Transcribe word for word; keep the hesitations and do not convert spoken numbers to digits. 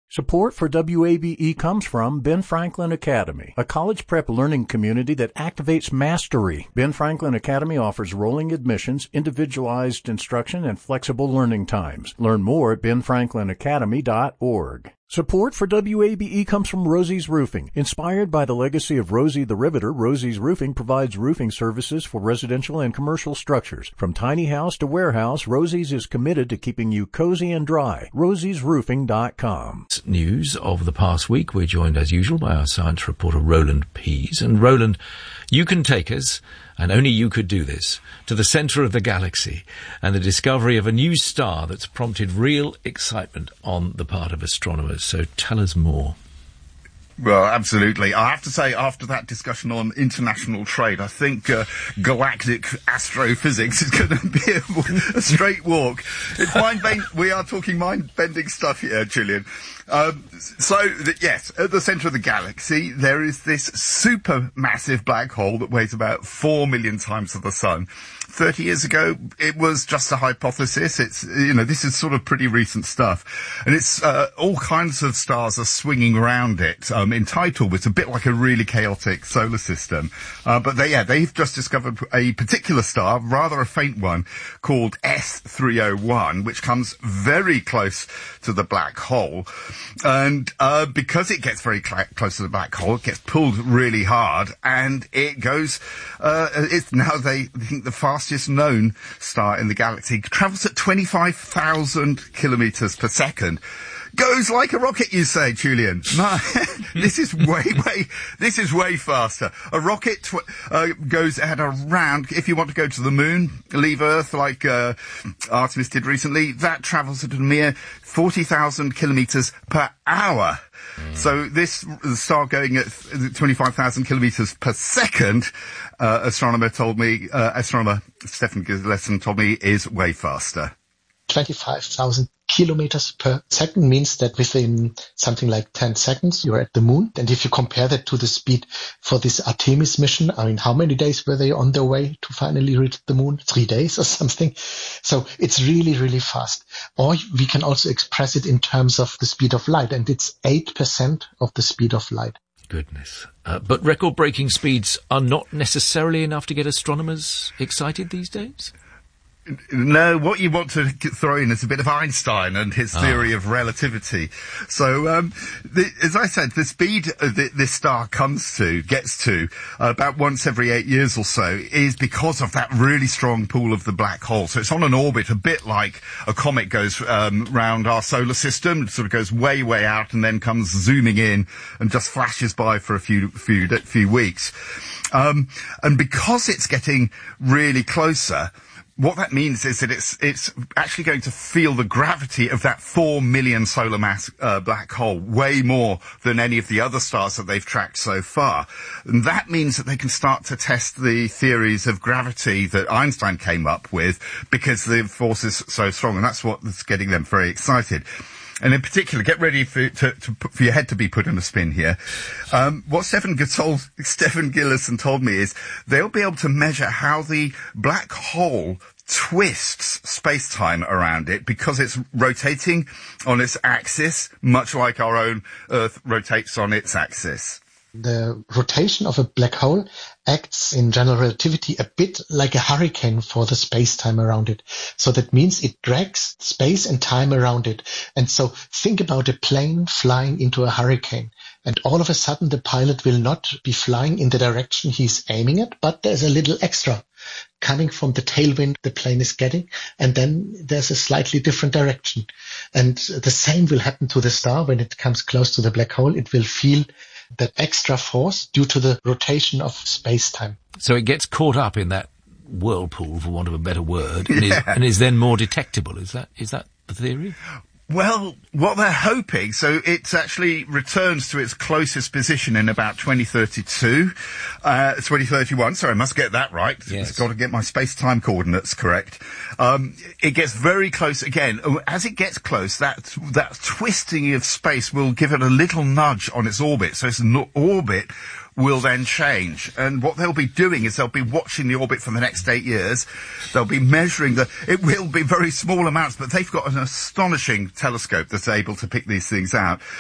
Support for W A B E comes from Ben Franklin Academy, a college prep learning community that activates mastery. Ben Franklin Academy offers rolling admissions, individualized instruction, and flexible learning times. Learn more at ben franklin academy dot org. Support for W A B E comes from Rosie's Roofing. Inspired by the legacy of Rosie the Riveter, Rosie's Roofing provides roofing services for residential and commercial structures. From tiny house to warehouse, Rosie's is committed to keeping you cozy and dry. rosies roofing dot com. News of the past week, we're joined as usual by our science reporter Roland Pease. And Roland, you can take us, and only you could do this, to the centre of the galaxy and the discovery of a new star that's prompted real excitement on the part of astronomers. So tell us more. Well, absolutely. I have to say, after that discussion on international trade, I think uh, galactic astrophysics is going to be a, a straight walk. It's mind bend- we are talking mind-bending stuff here, Julian. Um, so, th- yes, at the centre of the galaxy, there is this supermassive black hole that weighs about four million times the Sun. Thirty years ago, it was just a hypothesis. It's, you know, this is sort of pretty recent stuff. And it's, uh, all kinds of stars are swinging around it, um, in tidal orbit. It's a bit like a really chaotic solar system. Uh, but they, yeah, they've just discovered a particular star, rather a faint one, called S three oh one, which comes very close to the black hole. And, uh, because it gets very cl- close to the black hole, it gets pulled really hard, and it goes, uh, it's now they think the fastest known star in the galaxy. It travels at twenty-five thousand kilometers per second. Goes like a rocket, you say, Julian. No, this is way, way, this is way faster. A rocket tw- uh, goes at around, if you want to go to the moon, leave Earth like uh, Artemis did recently, that travels at a mere forty thousand kilometers per hour. Mm. So this star going at twenty-five thousand kilometers per second, uh, astronomer told me, uh, astronomer Stefan Gillessen told me, is way faster. twenty-five thousand kilometers per second means that within something like ten seconds, you're at the moon. And if you compare that to the speed for this Artemis mission, I mean, how many days were they on their way to finally reach the moon? Three days or something. So it's really, really fast. Or we can also express it in terms of the speed of light, and it's eight percent of the speed of light. Goodness. Uh, but record-breaking speeds are not necessarily enough to get astronomers excited these days? No, what you want to throw in is a bit of Einstein and his theory oh. of relativity. So, um, the, as I said, the speed that this star comes to, gets to, uh, about once every eight years or so, is because of that really strong pull of the black hole. So it's on an orbit a bit like a comet goes um, round our solar system. It sort of goes way, way out and then comes zooming in and just flashes by for a few, few, few weeks. Um, and because it's getting really closer, what that means is that it's it's actually going to feel the gravity of that four million solar mass uh, black hole way more than any of the other stars that they've tracked so far. And that means that they can start to test the theories of gravity that Einstein came up with, because the force is so strong, and that's what's getting them very excited. And in particular, get ready for, to, to put, for your head to be put in a spin here. Um, what Stefan, told, Stefan Gillessen told me is they'll be able to measure how the black hole twists space-time around it, because it's rotating on its axis, much like our own Earth rotates on its axis. The rotation of a black hole acts in general relativity a bit like a hurricane for the space-time around it. So that means it drags space and time around it. And so think about a plane flying into a hurricane. And all of a sudden the pilot will not be flying in the direction he's aiming at, but there's a little extra coming from the tailwind the plane is getting, and then there's a slightly different direction. And the same will happen to the star when it comes close to the black hole. It will feel that extra force due to the rotation of space-time. So it gets caught up in that whirlpool, for want of a better word, and, yeah. is, and is then more detectable. Is that is that the theory? Well, what they're hoping, so it actually returns to its closest position in about twenty thirty-two, uh, twenty thirty-one, sorry, I must get that right. Yes. I've got to get my space-time coordinates correct. Um, it gets very close again. As it gets close, that, that twisting of space will give it a little nudge on its orbit, so its no- orbit will then change. And what they'll be doing is they'll be watching the orbit for the next eight years. They'll be measuring the, it will be very small amounts, but they've got an astonishing telescope that's able to pick these things out.